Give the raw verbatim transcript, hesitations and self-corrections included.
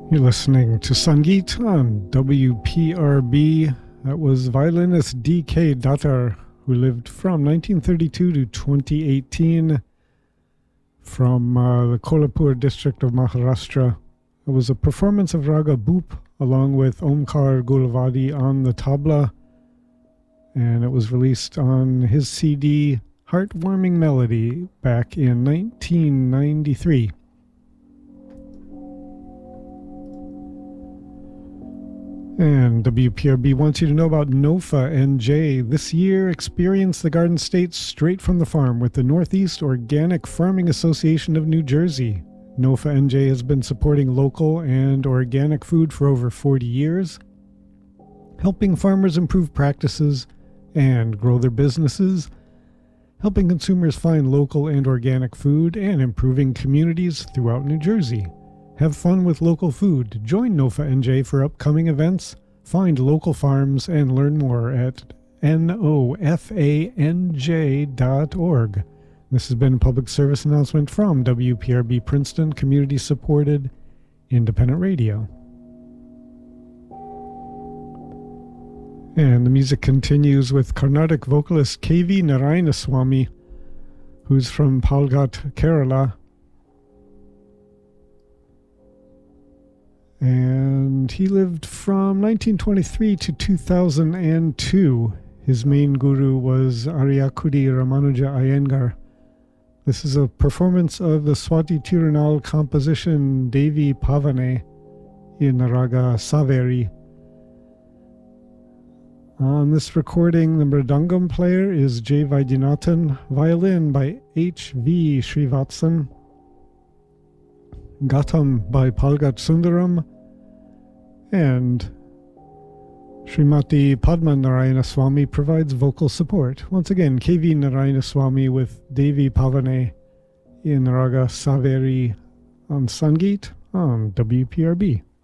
You're listening to Sangeet on W P R B. That was violinist D K Datar, who lived from nineteen thirty-two to twenty eighteen from uh, the Kolhapur district of Maharashtra. It was a performance of Raga Bhoop along with Omkar Gulavadi on the tabla, and it was released on his C D Heartwarming Melody back in nineteen ninety-three. And W P R B wants you to know about NOFA N J. This year, experience the Garden State straight from the farm with the Northeast Organic Farming Association of New Jersey. NOFA N J has been supporting local and organic food for over forty years, helping farmers improve practices and grow their businesses, helping consumers find local and organic food, and improving communities throughout New Jersey. Have fun with local food. Join NOFA N J for upcoming events. Find local farms and learn more at N O F A N J dot org. This has been a public service announcement from W P R B Princeton, community-supported independent radio. And the music continues with Carnatic vocalist K V Narayanaswamy, who's from Palghat, Kerala. And he lived from nineteen twenty-three to two thousand two. His main guru was Aryakudi Ramanuja Iyengar. This is a performance of the Swati Tirunal composition Devi Pavane in Raga Saveri. On this recording, the mridangam player is J. Vaidyanathan, violin by H V Srivatsan, Gatam by Palghat Sundaram, and Srimati Padma Narayanaswamy provides vocal support. Once again, K V Narayanaswamy with Devi Pavane in Raga Saveri on Sangeet on W P R B.